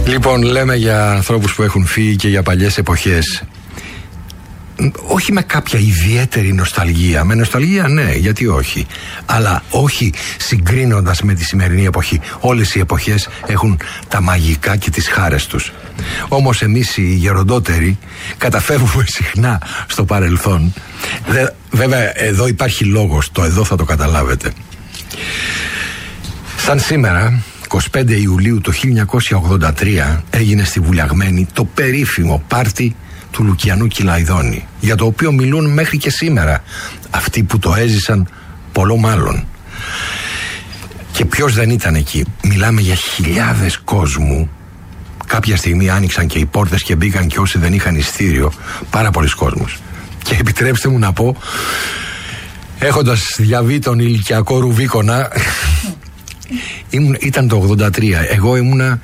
Λοιπόν, λέμε για ανθρώπους που έχουν φύγει και για παλιές εποχές. Όχι με κάποια ιδιαίτερη νοσταλγία. Με νοσταλγία ναι, γιατί όχι. Αλλά όχι συγκρίνοντας με τη σημερινή εποχή. Όλες οι εποχές έχουν τα μαγικά και τις χάρες τους. Όμως εμείς οι γεροντότεροι καταφεύγουμε συχνά στο παρελθόν. Βέβαια εδώ υπάρχει λόγος, το εδώ θα το καταλάβετε. Σαν σήμερα, 25 Ιουλίου του 1983, έγινε στη Βουλιαγμένη το περίφημο πάρτι του Λουκιανού Κυλαϊδόνη, για το οποίο μιλούν μέχρι και σήμερα αυτοί που το έζησαν, πολλό μάλλον. Και ποιος δεν ήταν εκεί? Μιλάμε για χιλιάδες κόσμου. Κάποια στιγμή άνοιξαν και οι πόρτες και μπήκαν και όσοι δεν είχαν ειστήριο, πάρα πολλοί κόσμος. Και επιτρέψτε μου να πω, έχοντας διαβεί τον ηλικιακό Ρουβίκονα, ήταν το 83, εγώ ήμουνα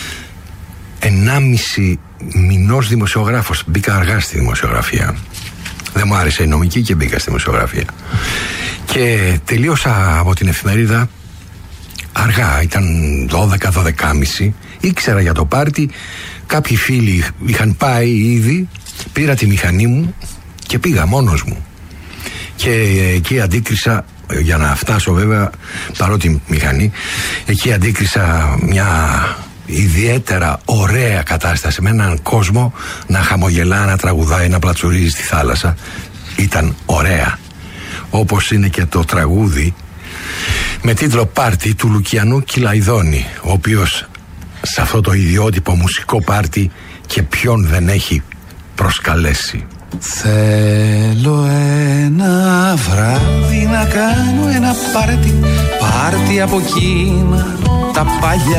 1,5 μηνός δημοσιογράφος. Μπήκα αργά στη δημοσιογραφία. Δεν μου άρεσε η νομική και μπήκα στη δημοσιογραφία. Και τελείωσα από την εφημερίδα αργά, ήταν 12-12.30. Ήξερα για το πάρτι, κάποιοι φίλοι είχαν πάει ήδη, πήρα τη μηχανή μου και πήγα μόνος μου. Και εκεί αντίκρισα, για να φτάσω βέβαια, παρότι μηχανή, εκεί αντίκρισα μια ιδιαίτερα ωραία κατάσταση με έναν κόσμο να χαμογελά, να τραγουδάει, να πλατσουρίζει στη θάλασσα. Ήταν ωραία. Όπως είναι και το τραγούδι με τίτλο «Πάρτι» του Λουκιανού Κυλαϊδόνη, ο οποίος σε αυτό το ιδιότυπο μουσικό πάρτι και ποιον δεν έχει προσκαλέσει. Θέλω ένα βράδυ να κάνω ένα πάρτι, πάρτι από εκείνα τα παλιά.